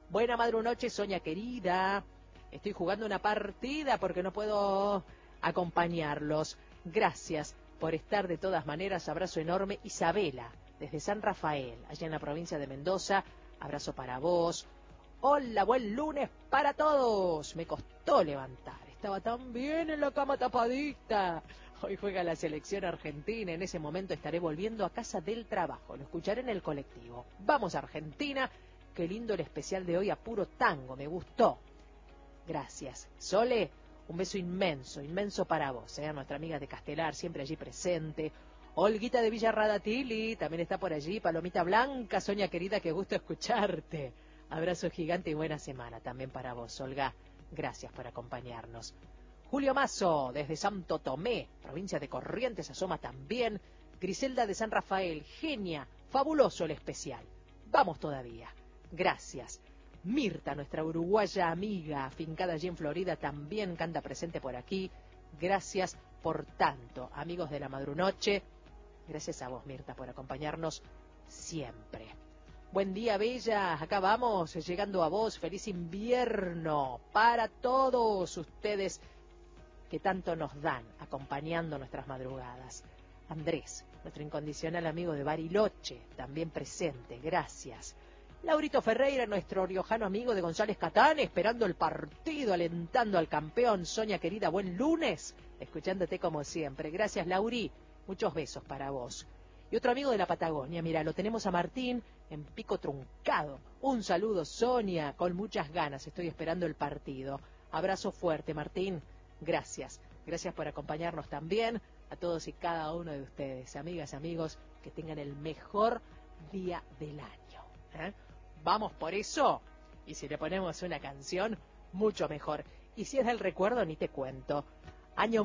Buena madrunoche, Sonia querida. Estoy jugando una partida porque no puedo acompañarlos. Gracias por estar de todas maneras. Abrazo enorme. Isabela, desde San Rafael, allá en la provincia de Mendoza. Abrazo para vos. Hola, buen lunes para todos. Me costó levantar. Estaba tan bien en la cama tapadita. Hoy juega la selección argentina. En ese momento estaré volviendo a casa del trabajo. Lo escucharé en el colectivo. Vamos, Argentina. Qué lindo el especial de hoy a puro tango. Me gustó. Gracias. Sole, un beso inmenso, inmenso para vos, nuestra amiga de Castelar, siempre allí presente. Olguita de Villarradatili, también está por allí. Palomita Blanca, Sonia querida, qué gusto escucharte. Abrazo gigante y buena semana también para vos, Olga. Gracias por acompañarnos. Julio Mazo, desde Santo Tomé, provincia de Corrientes, asoma también. Griselda de San Rafael, genia, fabuloso el especial. Vamos todavía. Gracias. Mirta, nuestra uruguaya amiga, afincada allí en Florida, también canta presente por aquí. Gracias por tanto, amigos de la madrunoche. Gracias a vos, Mirta, por acompañarnos siempre. Buen día, bella. Acá vamos, llegando a vos. Feliz invierno para todos ustedes que tanto nos dan, acompañando nuestras madrugadas. Andrés, nuestro incondicional amigo de Bariloche, también presente. Gracias. Laurito Ferreira, nuestro riojano amigo de González Catán, esperando el partido, alentando al campeón. Sonia querida, buen lunes, escuchándote como siempre. Gracias, Lauri, muchos besos para vos. Y otro amigo de la Patagonia, mira, lo tenemos a Martín en Pico Truncado. Un saludo, Sonia, con muchas ganas, estoy esperando el partido. Abrazo fuerte, Martín, gracias. Gracias por acompañarnos también, a todos y cada uno de ustedes, amigas, amigos, que tengan el mejor día del año. Vamos por eso, y si le ponemos una canción, mucho mejor. Y si es del recuerdo, ni te cuento. Año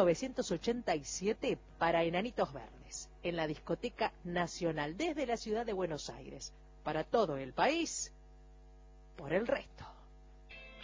1987 para Enanitos Verdes, en la Discoteca Nacional, desde la ciudad de Buenos Aires, para todo el país, por el resto.